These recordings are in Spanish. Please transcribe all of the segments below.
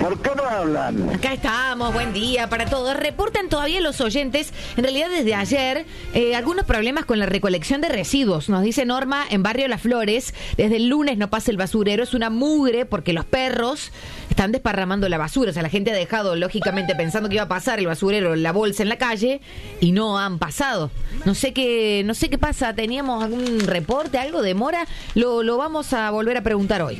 ¿Por qué no hablan? Acá estamos, buen día para todos. Reportan todavía los oyentes, en realidad desde ayer, algunos problemas con la recolección de residuos. Nos dice Norma, en Barrio Las Flores, desde el lunes no pasa el basurero, es una mugre porque los perros están desparramando la basura. O sea, la gente ha dejado, lógicamente, pensando que iba a pasar el basurero, la bolsa en la calle, y no han pasado. No sé qué pasa, teníamos algún reporte, algo de demora, lo vamos a volver a preguntar hoy.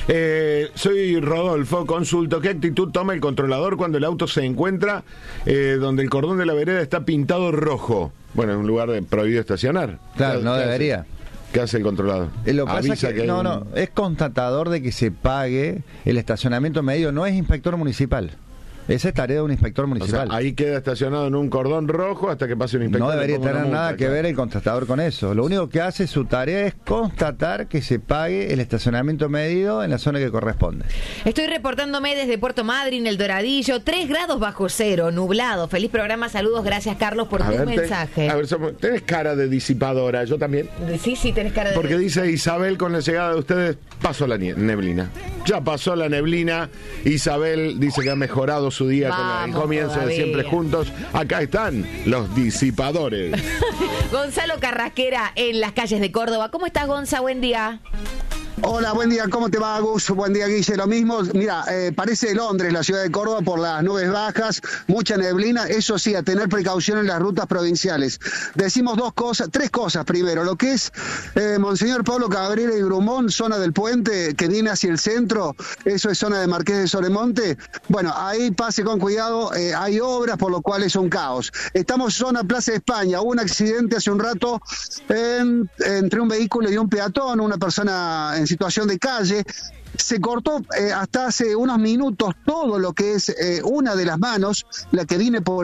Soy Rodolfo, consulto, ¿qué actitud toma el controlador cuando el auto se encuentra donde el cordón de la vereda está pintado rojo? Bueno, en un lugar prohibido estacionar. Claro, no debería. ¿Qué hace el controlador? Lo que pasa es que no, es constatador de que se pague el estacionamiento medio, no es inspector municipal. Esa es tarea de un inspector municipal. O sea, ahí queda estacionado en un cordón rojo hasta que pase un inspector. No debería tener nada que ver el constatador con eso. Lo único que hace su tarea es constatar que se pague el estacionamiento medido en la zona que corresponde. Estoy reportándome desde Puerto Madryn, El Doradillo, 3 grados bajo cero, nublado. Feliz programa, saludos, gracias Carlos por tu mensaje. Tenés cara de disipadora, yo también. Sí, tenés cara de... Porque dice Isabel, con la llegada de ustedes, pasó la neblina. Ya pasó la neblina. Isabel dice que ha mejorado su día. Vamos, con el comienzo todavía. De Siempre Juntos. Acá están los disipadores. Gonzalo Carrasquera en las calles de Córdoba. ¿Cómo estás, Gonza? Buen día. Hola, buen día, ¿cómo te va, Gus? Buen día, Guille, lo mismo. Mira, parece Londres, la ciudad de Córdoba, por las nubes bajas, mucha neblina, eso sí, a tener precaución en las rutas provinciales. Decimos tres cosas primero, lo que es Monseñor Pablo Cabrera y Brumón, zona del puente, que viene hacia el centro, eso es zona de Marqués de Sobremonte, bueno, ahí pase con cuidado, hay obras, por lo cual es un caos. Estamos zona Plaza de España, hubo un accidente hace un rato entre un vehículo y un peatón, una persona en situación de calle. Se cortó hasta hace unos minutos todo lo que es una de las manos, la que viene por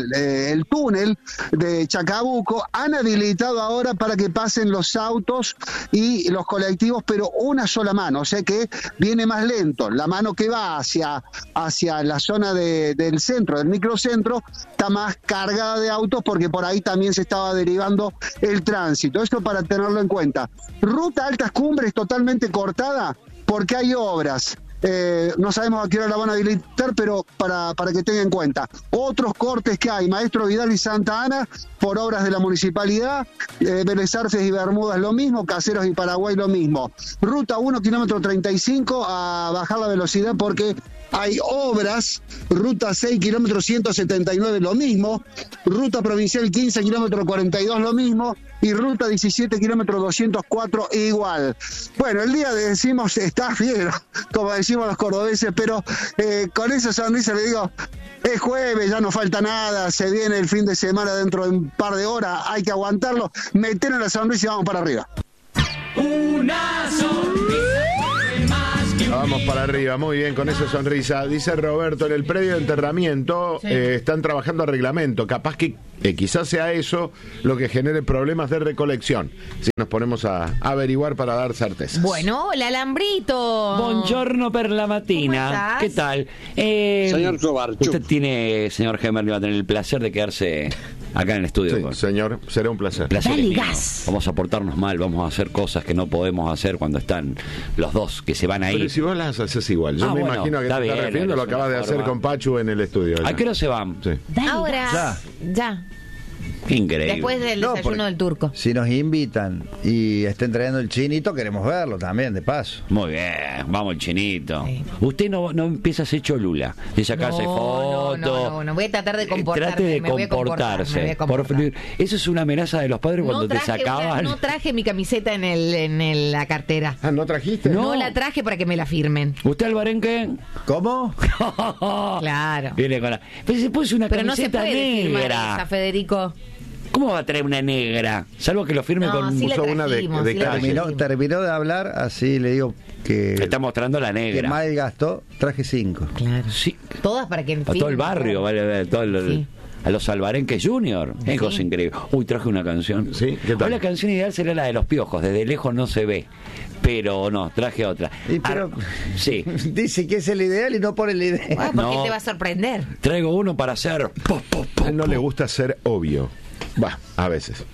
el túnel de Chacabuco. Han habilitado ahora para que pasen los autos y los colectivos, pero una sola mano, o sea que viene más lento. La mano que va hacia la zona del centro, del microcentro, está más cargada de autos porque por ahí también se estaba derivando el tránsito. Esto para tenerlo en cuenta. Ruta Altas Cumbres totalmente cortada porque hay obras. No sabemos a qué hora la van a habilitar, pero para que tengan en cuenta. Otros cortes que hay, Maestro Vidal y Santa Ana, por obras de la municipalidad, Vélez Arfies y Bermudas lo mismo, Caseros y Paraguay lo mismo. Ruta 1, kilómetro 35, a bajar la velocidad porque hay obras. Ruta 6, kilómetro 179 lo mismo. Ruta provincial 15, kilómetro 42 lo mismo. Y ruta 17, kilómetro 204 igual. Bueno, el día decimos está fiero, como decimos los cordobeses, pero con esa sonrisa le digo, es jueves, ya no falta nada, se viene el fin de semana dentro de un par de horas, hay que aguantarlo, meternos la sonrisa y vamos para arriba. Una sonrisa. Vamos para arriba, muy bien, con esa sonrisa. Dice Roberto, en el predio de enterramiento están trabajando a reglamento. Capaz que quizás sea eso lo que genere problemas de recolección. Si nos ponemos a averiguar para dar certezas. Bueno, hola, Alambrito. Buongiorno per la mattina. ¿Qué tal? Señor Cobarcho. Usted tiene, señor Gemerly, va a tener el placer de quedarse acá en el estudio. Sí, señor, será un placer. Dale gas. Vamos a portarnos mal, vamos a hacer cosas que no podemos hacer cuando están los dos que se van a ir. Pero si vos las haces igual, yo me imagino que te estás refiriendo, lo acabas de hacer con Pachu en el estudio. ¿A qué hora se van? Sí. Ahora, ya. Qué increíble. Después del desayuno del turco. Si nos invitan y estén trayendo el chinito, queremos verlo también, de paso. Muy bien, vamos el chinito. Sí. Usted no empieza a hacer cholula, de sacarse fotos. No, voy a tratar de comportarme. Trate de me voy a comportarse. me voy a comportar. Eso es una amenaza de los padres cuando te sacaban. No traje mi camiseta en la cartera. Ah, ¿no trajiste? No la traje para que me la firmen. ¿Usted, Alvarenque? ¿Cómo? Claro. Viene con la... Pero se puso una Pero no se camiseta puede firmar negra. esa, Federico. ¿Cómo va a traer una negra? Salvo que lo firme con sí la una de trajimos, sí la calle. trajimos. Terminó de hablar, así le digo que Está mostrando la que negra. mal gastó, traje 5. Claro. Sí. Todas para que A todo el barrio, vale, Sí. a los Alvarenques Junior. Es cosa increíble. Uy, traje una canción. Sí, ¿qué tal? Hoy la canción ideal sería la de los piojos. Desde lejos no se ve. Pero no, traje otra. Sí. Dice que es el ideal y no pone el ideal. Ah, porque No. te va a sorprender. Traigo uno para hacer. A él no le gusta ser obvio. Va, a veces.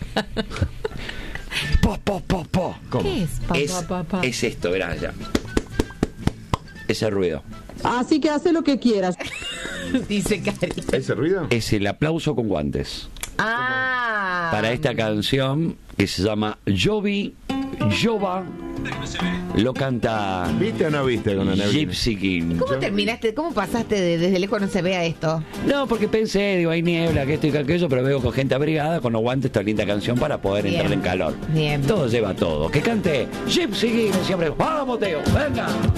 Po. ¿Qué es? Es esto, verás ya. ese ruido. Así que hace lo que quieras. Dice Cari. ¿Ese ruido? Es el aplauso con guantes. Para esta canción que se llama Jova, lo canta. ¿Viste o no viste con la neblina? Gypsy King. ¿Cómo terminaste? ¿Cómo pasaste de desde lejos no se vea esto? No, porque pensé, digo, hay niebla, que esto y que aquello, pero veo con gente abrigada, con los guantes, esta linda canción para poder Bien. entrar en calor. Bien. Todo lleva todo. Que cante Gypsy King siempre. ¡Vamos, Teo! ¡Venga!